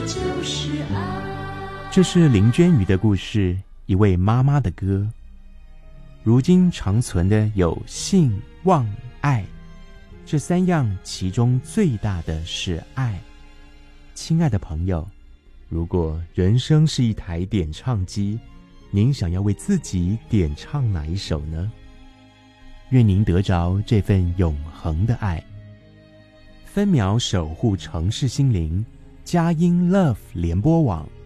就是爱。 这是林娟瑜的故事，一位妈妈的歌。如今长存的有信、望、爱，这三样，其中最大的是爱。亲爱的朋友，如果人生是一台点唱机，您想要为自己点唱哪一首呢？愿您得着这份永恒的爱。分秒守护城市心灵，佳音 Love 联播网